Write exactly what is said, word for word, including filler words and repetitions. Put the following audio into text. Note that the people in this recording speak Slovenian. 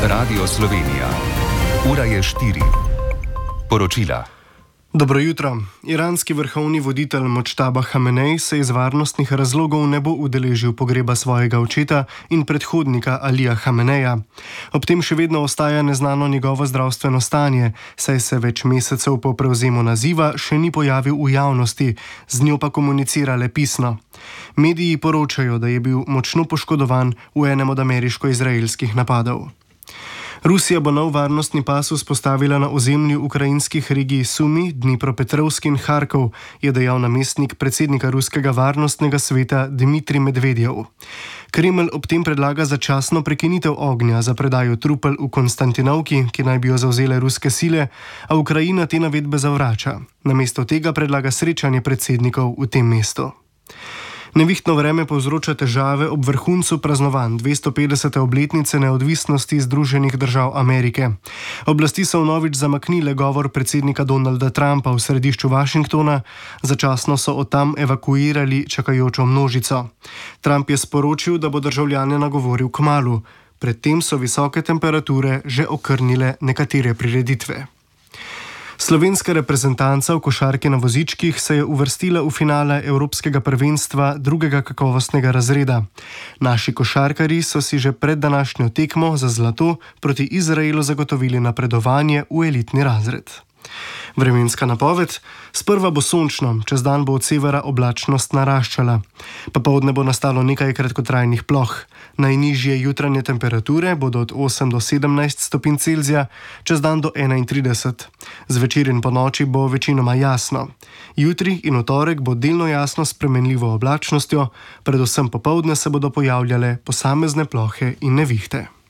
Radio Slovenija. Ura je štiri. Poročila. Dobro jutro. Iranski vrhovni voditelj Modžtaba Hamenej se iz varnostnih razlogov ne bo udeležil pogreba svojega očeta in predhodnika Alija Hameneja. Ob tem še vedno ostaja neznano njegovo zdravstveno stanje, saj se več mesecev po prevzemu naziva še ni pojavil v javnosti, z njo pa komunicira le pisno. Mediji poročajo, da je bil močno poškodovan v enem od ameriško-izraelskih napadov. Rusija bo nov varnostni pas vzpostavila na ozemlju ukrajinskih regij Sumi, Dnipropetrovsk in Harkov, je dejal namestnik predsednika ruskega varnostnega sveta Dmitrij Medvedjev. Kremelj ob tem predlaga začasno prekinitev ognja za predajo trupel v Konstantinovki, ki naj bi jo zavzele ruske sile, a Ukrajina te navedbe zavrača. Namesto tega predlaga srečanje predsednikov v tem mestu. Nevihtno vreme povzroča težave ob vrhuncu praznovanj dvesto petdesete obletnice neodvisnosti Združenih držav Amerike. Oblasti so vnovič zamaknile govor predsednika Donalda Trumpa v središču Washingtona, začasno so od tam evakuirali čakajočo množico. Trump je sporočil, da bo državljane nagovoril kmalu. Predtem so visoke temperature že okrnile nekatere prireditve. Slovenska reprezentanca v košarki na vozičkih se je uvrstila v finale Evropskega prvenstva drugega kakovostnega razreda. Naši košarkarji so si že pred današnjo tekmo za zlato proti Izraelu zagotovili napredovanje v elitni razred. Vremenska napoved: sprva bo sončno, čez dan bo od severa oblačnost naraščala. Popoldne bo nastalo nekaj kratkotrajnih ploh. Najnižje jutranje temperature bodo od osem do sedemnajst stopinj Celzija, čez dan do enaintrideset. Zvečer in ponoči bo večinoma jasno. Jutri in v torek bo delno jasno s spremenljivo oblačnostjo, predvsem popoldne se bodo pojavljale posamezne plohe in nevihte.